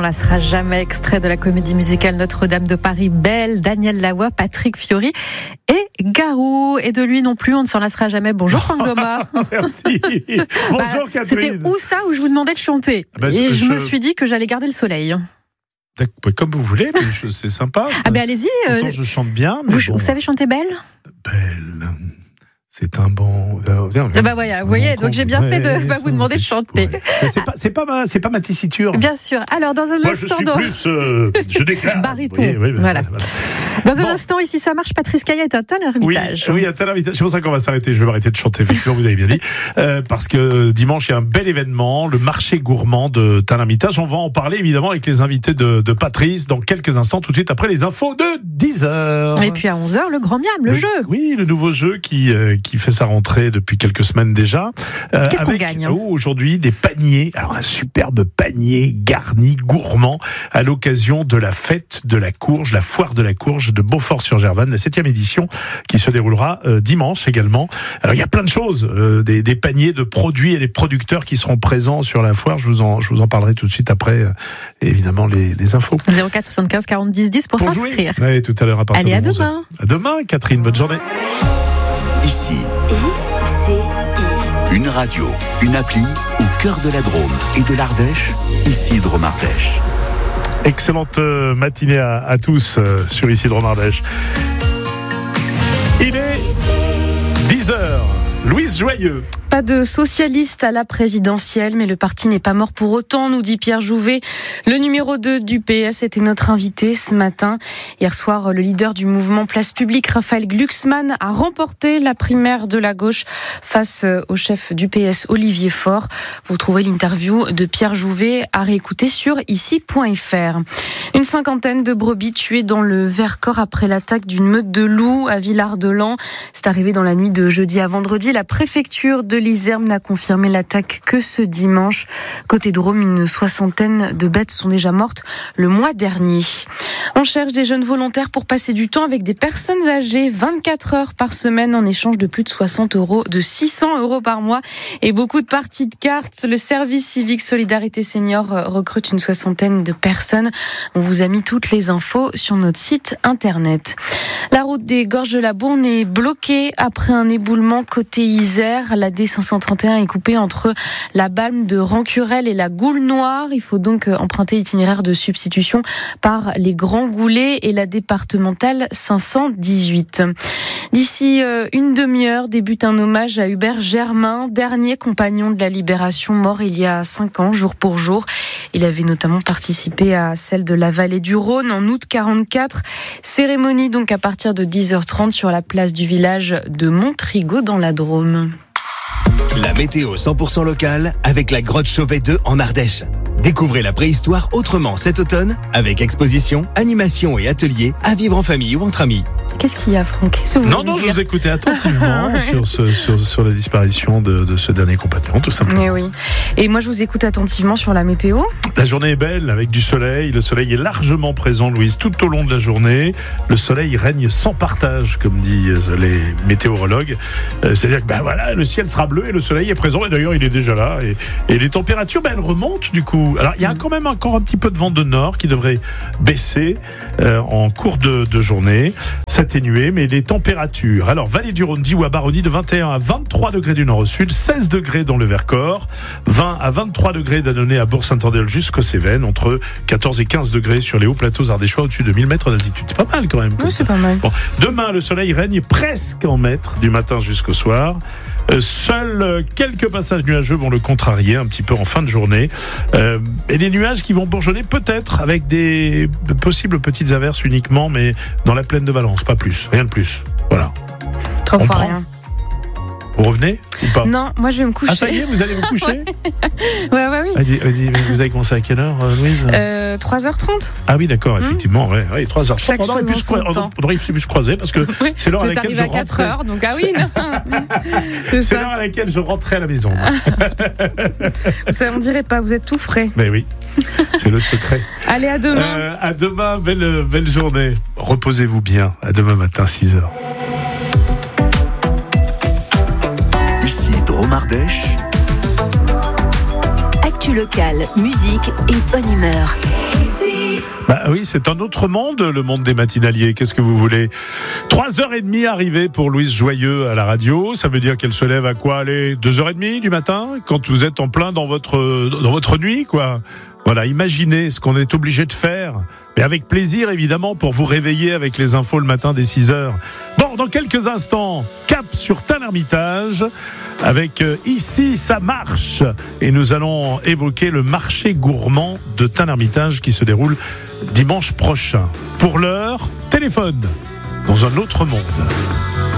s'embrassera jamais. Extrait de la comédie musicale Notre-Dame de Paris, Belle, Daniel Lavoie, Patrick Fiori et Garou. Et de lui non plus, on ne s'en lassera jamais. Bonjour Franck Doma. Merci. Bonjour Catherine. C'était où ça où je vous demandais de chanter et je me suis dit que j'allais garder le soleil. Comme vous voulez, c'est sympa. Allez-y. Pourtant, je chante bien. Mais vous savez chanter Belle ? Belle. C'est un bon. Voilà, vous voyez, donc j'ai bien fait de pas vous demander de chanter. Ouais. C'est pas ma tessiture. Bien sûr. Alors dans un instant, je déclare. Baryton. Oui, voilà. Dans un instant, ici ça marche. Patrice Caillat est un tel invitage. Oui, un tel invitage. C'est pour ça qu'on va s'arrêter. Je vais m'arrêter de chanter. Effectivement, vous avez bien dit. Parce que dimanche, il y a un bel événement, le marché gourmand de Tain-l'Hermitage. On va en parler évidemment avec les invités de Patrice dans quelques instants, tout de suite après les infos de 10h. Et puis à 11h, le Grand Miam, le jeu. Oui, le nouveau jeu qui fait sa rentrée depuis quelques semaines déjà. Qu'est-ce qu'on gagne aujourd'hui, des paniers. Alors un superbe panier garni, gourmand, à l'occasion de la fête de la courge, la foire de la courge de Beaufort-sur-Gervanne, la 7e édition qui se déroulera dimanche également. Alors il y a plein de choses, des paniers de produits et des producteurs qui seront présents sur la foire. Je vous en parlerai tout de suite après, évidemment, les infos. 04 75 40 10 10 pour s'inscrire. Oui, tout à l'heure à partir de 11h. Allez, à demain. À demain, Catherine, bonne journée. Ici, une radio, une appli au cœur de la Drôme et de l'Ardèche, ici Drôme Ardèche. Excellente matinée à tous sur ici Drôme Ardèche. Il est 10h. Louise Joyeux. Pas de socialiste à la présidentielle, mais le parti n'est pas mort pour autant, nous dit Pierre Jouvet. Le numéro 2 du PS était notre invité ce matin. Hier soir, le leader du mouvement Place Publique, Raphaël Glucksmann, a remporté la primaire de la gauche face au chef du PS, Olivier Faure. Vous trouvez l'interview de Pierre Jouvet à réécouter sur ici.fr. Une cinquantaine de brebis tuées dans le Vercors après l'attaque d'une meute de loups à Villard-de-Lans. C'est arrivé dans la nuit de jeudi à vendredi. La préfecture de l'Iserme n'a confirmé l'attaque que ce dimanche. Côté Drôme, une soixantaine de bêtes sont déjà mortes le mois dernier. On cherche des jeunes volontaires pour passer du temps avec des personnes âgées 24 heures par semaine en échange de plus de 600 € par mois et beaucoup de parties de cartes. Le service civique Solidarité Senior recrute une soixantaine de personnes. On vous a mis toutes les infos sur notre site internet. La route des Gorges de la Bourne est bloquée après un éboulement côté Isère. La D531 est coupée entre la Balme de Rancurel et la Goule Noire. Il faut donc emprunter l'itinéraire de substitution par les Grands Goulets et la départementale 518. D'ici une demi-heure débute un hommage à Hubert Germain, dernier compagnon de la Libération, mort il y a 5 ans, jour pour jour. Il avait notamment participé à celle de la vallée du Rhône en août 44. Cérémonie donc à partir de 10h30 sur la place du village de Montrigaud dans la Drôme. La météo 100% locale avec la grotte Chauvet 2 en Ardèche. Découvrez la préhistoire autrement cet automne avec exposition, animation et ateliers à vivre en famille ou entre amis. Qu'est-ce qu'il y a, Franck ? Non, je vous écoutais attentivement sur la disparition de ce dernier compagnon, tout simplement. Et oui. Et moi, je vous écoute attentivement sur la météo. La journée est belle avec du soleil. Le soleil est largement présent, Louise, tout au long de la journée. Le soleil règne sans partage, comme disent les météorologues. C'est-à-dire que le ciel sera bleu et le soleil est présent. Et d'ailleurs, il est déjà là. Et les températures, elles remontent du coup. Alors, il y a quand même encore un petit peu de vent de nord qui devrait baisser en cours de journée. Atténué, mais les températures. Alors, Vallée du Rhône, Diou à Baronnie, de 21 à 23 degrés du nord au sud, 16 degrés dans le Vercors, 20 à 23 degrés d'Annonay à Bourg-Saint-Andéol jusqu'aux Cévennes, entre 14 et 15 degrés sur les hauts plateaux ardéchois au-dessus de 1000 mètres d'altitude. C'est pas mal quand même. Oui, c'est pas mal. Bon, demain, le soleil règne presque en mètres du matin jusqu'au soir. Seuls quelques passages nuageux vont le contrarier un petit peu en fin de journée. Et des nuages qui vont bourgeonner peut-être avec des possibles petites averses uniquement, mais dans la plaine de Valence, pas plus, rien de plus. Voilà. Trop fort, rien. Vous revenez ou pas ? Non, moi je vais me coucher. Ah ça y est, vous allez vous coucher ? Oui. Vous avez commencé à quelle heure, Louise ? 3h30. Ah oui, d'accord, effectivement, ouais, 3h30. Chaque chose en son temps. On aurait pu se croiser parce que c'est l'heure à laquelle je rentrais. Vous êtes arrivé à 4h, donc ah oui, non. C'est l'heure à laquelle je rentrais à la maison. Ça, on dirait pas, vous êtes tout frais. Mais oui, c'est le secret. Allez, à demain. À demain, belle journée. Reposez-vous bien. À demain matin, 6h. Ici Drôme Ardèche. Actu locale, musique et bonne humeur. Bah oui, c'est un autre monde, le monde des matinaliers. Qu'est-ce que vous voulez ? 3h30 arrivée pour Louise Joyeux à la radio. Ça veut dire qu'elle se lève à quoi ? Allez, 2h30 du matin, quand vous êtes en plein dans votre nuit, quoi. Voilà, imaginez ce qu'on est obligé de faire. Mais avec plaisir, évidemment, pour vous réveiller avec les infos le matin dès 6h. Bon, dans quelques instants, cap sur Tain-l'Hermitage avec Ici, ça marche. Et nous allons évoquer le marché gourmand de Tain-l'Hermitage qui se déroule dimanche prochain. Pour l'heure, téléphone dans un autre monde.